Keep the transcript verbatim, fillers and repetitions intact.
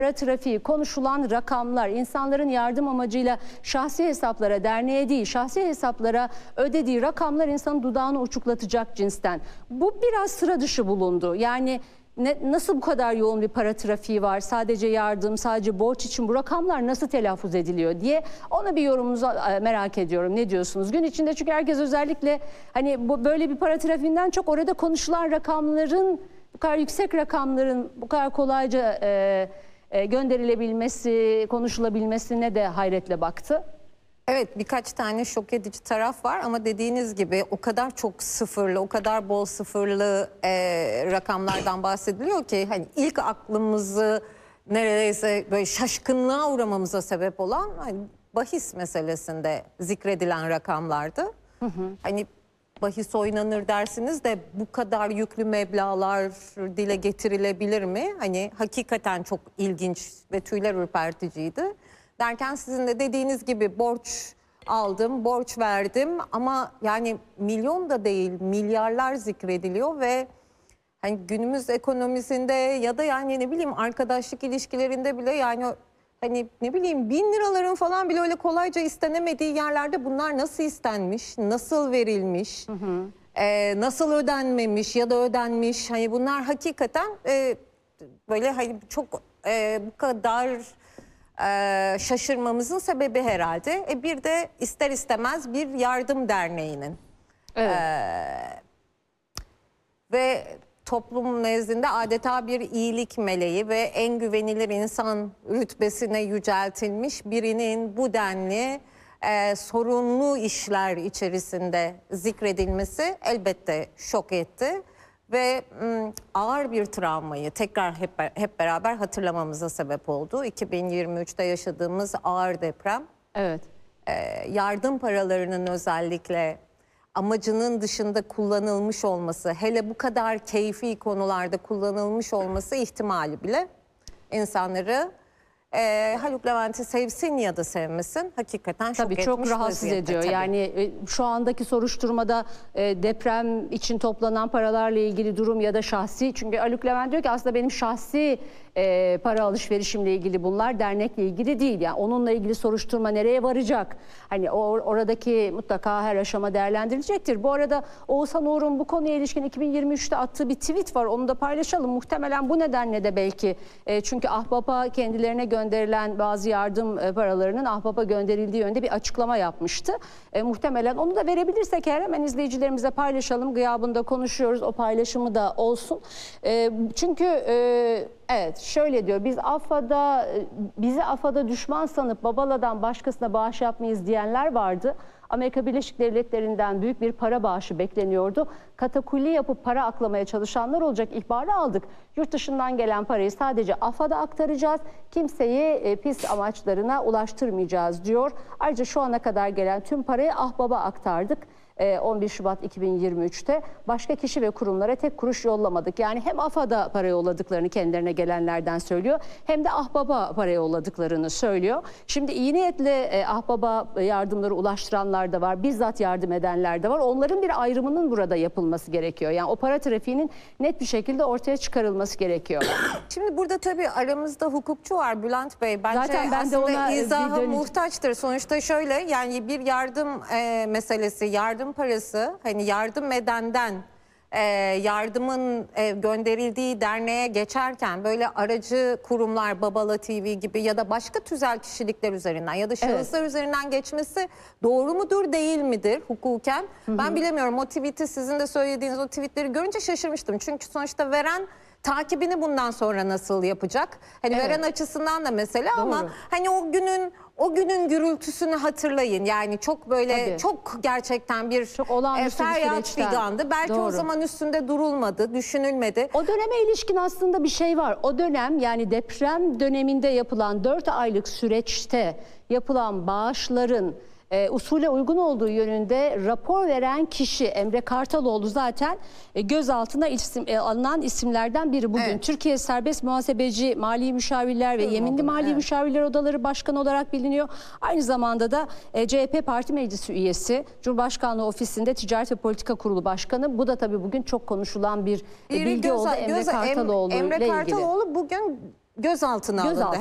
Para trafiği, konuşulan rakamlar, insanların yardım amacıyla şahsi hesaplara, derneğe değil, şahsi hesaplara ödediği rakamlar insanın dudağını uçuklatacak cinsten. Bu biraz sıra dışı bulundu. Yani ne, nasıl bu kadar yoğun bir para trafiği var? Sadece yardım, sadece borç için bu rakamlar nasıl telaffuz ediliyor diye ona bir yorumunuzu merak ediyorum. Ne diyorsunuz? Gün içinde çünkü herkes özellikle hani bu, böyle bir para trafiğinden çok orada konuşulan rakamların, bu kadar yüksek rakamların bu kadar kolayca E, gönderilebilmesi, konuşulabilmesine de hayretle baktı. Evet, birkaç tane şok edici taraf var ama dediğiniz gibi o kadar çok sıfırlı, o kadar bol sıfırlı e, rakamlardan bahsediliyor ki hani ilk aklımızı neredeyse böyle şaşkınlığa uğramamıza sebep olan hani bahis meselesinde zikredilen rakamlardı. Hı hı. Hani bahis oynanır dersiniz de bu kadar yüklü meblağlar dile getirilebilir mi? Hani hakikaten çok ilginç ve tüyler ürperticiydi. Derken sizin de dediğiniz gibi borç aldım, borç verdim ama yani milyon da değil milyarlar zikrediliyor ve hani günümüz ekonomisinde ya da yani ne bileyim arkadaşlık ilişkilerinde bile yani hani ne bileyim bin liraların falan bile öyle kolayca istenemediği yerlerde bunlar nasıl istenmiş, nasıl verilmiş, hı hı. E, nasıl ödenmemiş ya da ödenmiş. Hani bunlar hakikaten e, böyle hani çok e, bu kadar e, şaşırmamızın sebebi herhalde. E, bir de ister istemez bir yardım derneğinin evet. e, ve toplum nezdinde adeta bir iyilik meleği ve en güvenilir insan rütbesine yüceltilmiş birinin bu denli e, sorunlu işler içerisinde zikredilmesi elbette şok etti. Ve m, ağır bir travmayı tekrar hep, hep beraber hatırlamamıza sebep oldu. iki bin yirmi üçte yaşadığımız ağır deprem. Evet. E, yardım paralarının özellikle amacının dışında kullanılmış olması, hele bu kadar keyfi konularda kullanılmış olması ihtimali bile insanları e, Haluk Levent'i sevsin ya da sevmesin hakikaten şok Tabii etmiş. çok rahatsız vaziyette. ediyor. Tabii. Yani e, şu andaki soruşturmada e, deprem için toplanan paralarla ilgili durum ya da şahsi, çünkü Haluk Levent diyor ki aslında benim şahsi e, para alışverişimle ilgili bunlar, dernekle ilgili değil. Yani onunla ilgili soruşturma nereye varacak? Hani or oradaki mutlaka her aşama değerlendirilecektir. Bu arada Oğuzhan Uğur'un bu konuya ilişkin iki bin yirmi üçte attığı bir tweet var. Onu da paylaşalım. Muhtemelen bu nedenle de belki e, çünkü Ahbap'a kendilerine gönderilen bazı yardım e, paralarının Ahbap'a gönderildiği yönde bir açıklama yapmıştı. E, muhtemelen onu da verebilirsek eğer hemen izleyicilerimize paylaşalım. Gıyabında konuşuyoruz. O paylaşımı da olsun. E, çünkü e, evet şöyle diyor, biz AFAD'a, bizi AFAD'a düşman sanıp Babala'dan başkasına bağış yapmayız diyenler vardı. Amerika Birleşik Devletleri'nden büyük bir para bağışı bekleniyordu. Katakulli yapıp para aklamaya çalışanlar olacak ihbarı aldık. Yurt dışından gelen parayı sadece AFAD'a aktaracağız. Kimseyi e, pis amaçlarına ulaştırmayacağız diyor. Ayrıca şu ana kadar gelen tüm parayı Ahbap'a aktardık. on bir Şubat iki bin yirmi üçte başka kişi ve kurumlara tek kuruş yollamadık. Yani hem AFAD'a para yolladıklarını kendilerine gelenlerden söylüyor, hem de Ahbap'a para yolladıklarını söylüyor. Şimdi iyi niyetle Ahbap'a yardımları ulaştıranlar da var, bizzat yardım edenler de var. Onların bir ayrımının burada yapılması gerekiyor. Yani o para trafiğinin net bir şekilde ortaya çıkarılması gerekiyor. Şimdi burada tabii aramızda hukukçu var Bülent Bey. Bence zaten ben de aslında ona izaha muhtaçtır. Sonuçta şöyle, yani bir yardım e, meselesi, yardım parası, hani yardım edenden e, yardımın e, gönderildiği derneğe geçerken böyle aracı kurumlar, Babala T V gibi ya da başka tüzel kişilikler üzerinden ya da şahıslar evet. üzerinden geçmesi doğru mudur, değil midir hukuken? Hı hı. Ben bilemiyorum. O tweet'i, sizin de söylediğiniz o tweetleri görünce şaşırmıştım. Çünkü sonuçta veren takibini bundan sonra nasıl yapacak? Hani evet. veren açısından da mesele. Doğru. Ama hani o günün o günün gürültüsünü hatırlayın. Yani çok böyle Tabii. çok gerçekten bir çok e, feryat figandı. Belki Doğru. o zaman üstünde durulmadı, düşünülmedi. O döneme ilişkin aslında bir şey var. O dönem, yani deprem döneminde yapılan dört aylık süreçte yapılan bağışların E, usule uygun olduğu yönünde rapor veren kişi Emre Kartaloğlu zaten e, gözaltına isim, e, alınan isimlerden biri bugün. Evet. Türkiye Serbest Muhasebeci Mali Müşavirler ve Yeminli Mali evet. Müşavirler Odaları Başkanı olarak biliniyor. Aynı zamanda da e, C H P Parti Meclisi üyesi, Cumhurbaşkanlığı Ofisi'nde Ticaret ve Politika Kurulu Başkanı. Bu da tabii bugün çok konuşulan bir e, bilgi göz, oldu Emre göz, Kartaloğlu Emre ile Kartaloğlu ilgili. bugün gözaltına alındı. Gözaltına